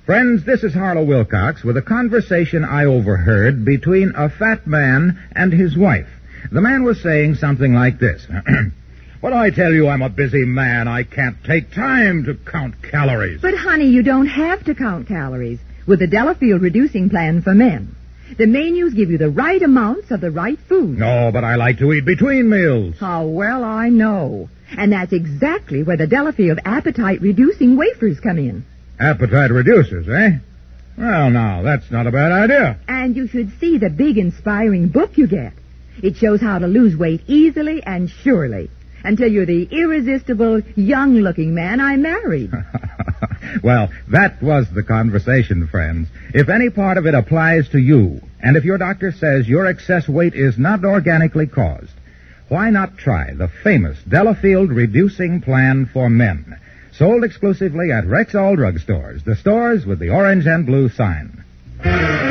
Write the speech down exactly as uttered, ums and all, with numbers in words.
Friends, this is Harlow Wilcox with a conversation I overheard between a fat man and his wife. The man was saying something like this. Well, I tell you, I'm a busy man. I can't take time to count calories. But, honey, you don't have to count calories with the Delafield Reducing Plan for Men. The menus give you the right amounts of the right food. No, but I like to eat between meals. Oh, well, I know. And that's exactly where the Delafield appetite-reducing wafers come in. Appetite reducers, eh? Well, now, that's not a bad idea. And you should see the big, inspiring book you get. It shows how to lose weight easily and surely until you're the irresistible, young-looking man I married. Well, that was the conversation, friends. If any part of it applies to you, and if your doctor says your excess weight is not organically caused, why not try the famous Delafield Reducing Plan for Men? Sold exclusively at Rexall drugstores, the stores with the orange and blue sign.